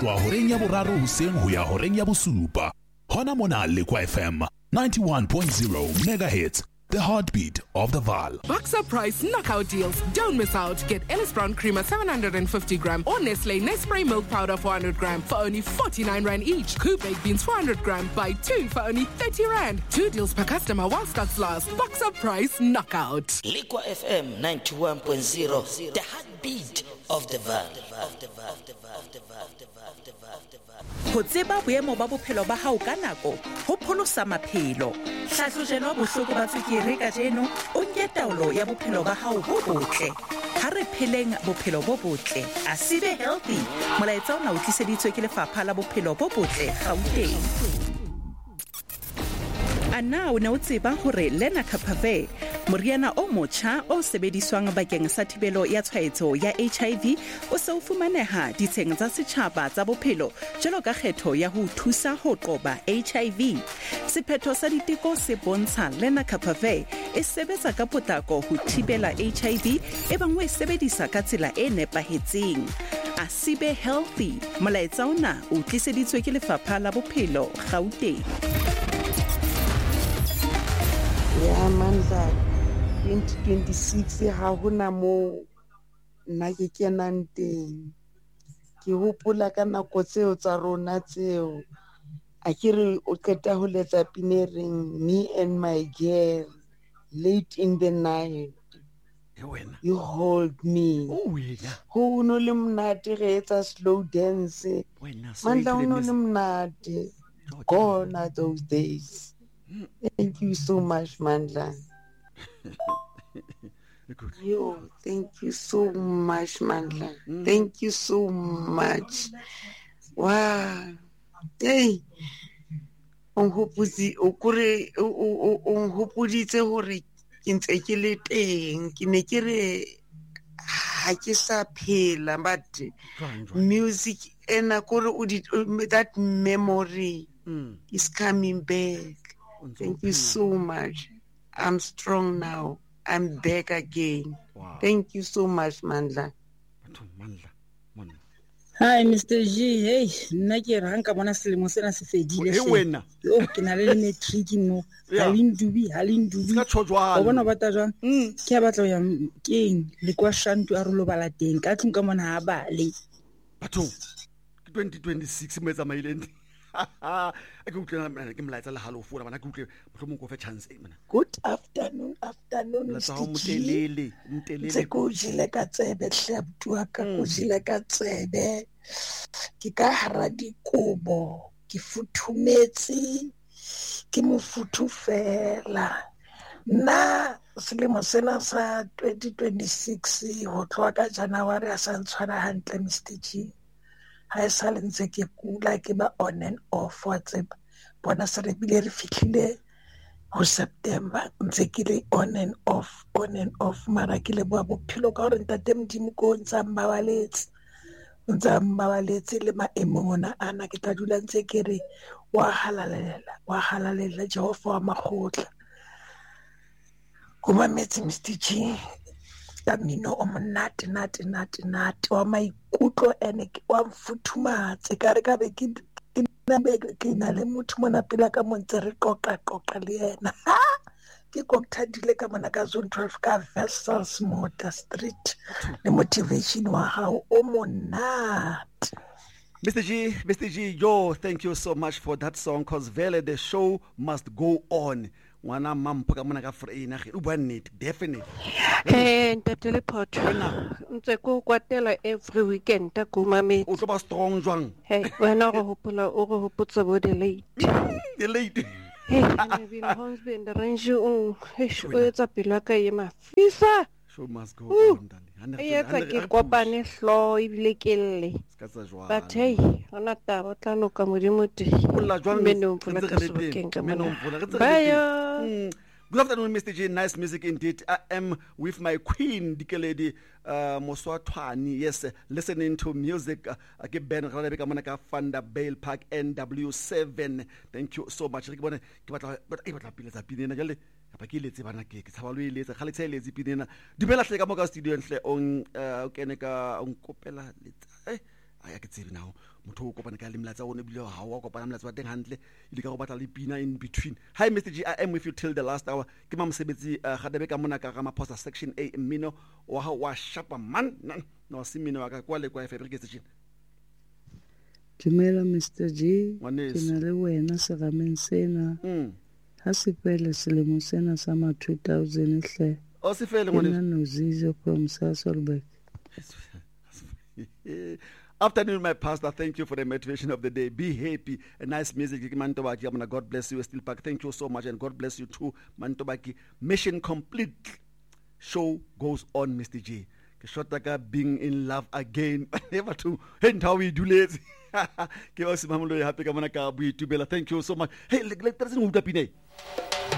tloha horeng ya boraro hoseng ho ya horeng ya bosupa. Hona mona Lekwa FM 91.0 megahertz. The heartbeat of the Val. Boxer Price knockout deals. Don't miss out. Get Ellis Brown Creamer 750 gram or Nestle Nespray Milk Powder 400 gram for only 49 Rand each. Coop Baked Beans 400 gram. Buy 2 for only 30 Rand. 2 deals per customer while stocks last. Boxer Price knockout. Lekwa FM 91.0. The heartbeat of the Val. Ho tseba boemo ba bophelo ba hao ka nako ho pholosa maphelo. Hlahlojelo bohloko ba tswekere ka jeno o nke taolo ya bophelo ba hao bo botle. Ha re pheleng bophelo bo botle. Asibe healthy. Molaetsa ona o tliseditswe ke Lefapha la Bophelo bo Botle Gauteng. Ana o ne o tseba hore Lenacapavir moriana o motjha o sebediswang bakeng sa thibelo ya tshwaetso ya HIV o se o fumaneha ditsheng tsa setjhaba tsa bophelo jalo ka kgetho ya ho thusa ho qoba HIV. Sephetho sa diteko se bontsha Lenacapavir e sebetsa ka potlako ho thibela HIV e bang o e sebedisa ka tsela e nepahetseng. Asibe healthy. Molaetsa ona o tliseditswe ke Lefapha la Bophelo Gauteng. Ya Mandla 2026 ha hona mo nna ke kenang teng. Ke hopola ka nako tseo tsa rona tseo akere o qeta ho letsa pinereng me and my girl late in the night. You hold me. Ho no le mnate re etsa slow dance. Mandla no le mnate. Gone are those days. Thank you so much, Mandla. Yo, thank you so much, Mandla. Thank you so much. Wow. Hey. On hopoditse hore ke ntse ke le teng ke ne ke re ha ke sa phela but music ena kore that memory is coming back. Thank you so much. I'm strong now. I'm back again. Wow. Thank you so much, Mandla. Hi, Mr. G. Hey, nna ke ranka bona selemo sena se fedile. Hey wena. Yo, ke na le matric mo. Halindubi. O bona bata jwang? Ke batla ho ya keng le kwa Shantu a rolo bala teng. Ka tlung ka mona ha bale. Batho 2026 mo etsa maileng. Good afternoon. Mtelele. Tseko jile ka tsebe hlabtua ka go jile ka tsebe. Ke ka hara dikobo, ke futhumetse, ke mofuthu fela. Na selemo sena sa 2026 ho tloa ka January a sa ntshwara hantle Mr. G. Ha sa lentse ke kula ke ba on and off wa tseba bona se re bile re fihlile ho September ntse ke le on and off mara ke le bua bophelo ka hore ntate Modimo ko ntsa mmabaletse le maemong ona ana ke tla dula ntse ke re wa halalela Jehova wa makgotla kuma metsi Mr. G Tamino o monate nate wa maikutlo ene wa mfuthumatse ka re ka be ke na le motho mona pela ka montse re qoqa le yena ke koktadile ka mona ka zone 12 ka Vessels Motor Street le motivation wa hao o monate. Mr. G, yo, thank you so much for that song cause vele the show must go on. Wana mampa ka mona ka freina ge o bua nnete definitely. Ntate le Photo ntse ko kwatela every weekend ta go mametse o tlo ba strong jwang. Wena go hopola o go hopotsa bo the late maybe husband range o etsa pelo ka ye mafisa. Show must go on etsa ke kopane hlo ibile kelle but hey ona taba tla loka modimo te meno mpula ka sebakeng ka mona. Bye. Good afternoon, Mr. G. Nice music indeed. I am with my queen, Dikeledi Moswatwani. Yes, listening to music. Ben Radebeka Manaka Fanda Bale Park NW7. Thank you so much. Pakiletse bana ke tshabalwele tsa khaletlele zipidena dumela hle ka mo ka studio nhle on keneka on kopela letsa I can say now motho o kopana ka le mlatsa o ne bile ha wa kopana mlatsa wa teng hantle ile ka go batla le pina in between. Hi Mr. G, I am with you till the last hour. Ke mamsebetsi Gadebe ka mona ka ga Maposa section A mmino wa ha wa shapa man no se mmino wa ka kwa le kwa fabric station. Dumela Mr. G, ke na le wena segameng sena. Ha se fele selemo sena sa ma 2000 hle. O se fele ngwane. Nna nozizo from Sasolburg. Afternoon, my pastor. Thank you for the motivation of the day. Be happy. A nice music. Mantobaki. God bless you, Steel Park. Thank you so much, and God bless you too, Mantobaki. Mission complete. Show goes on, Mr. G. Shotaka being in love again. Never to. And how we do it. Thank you so much. Hey, let us know who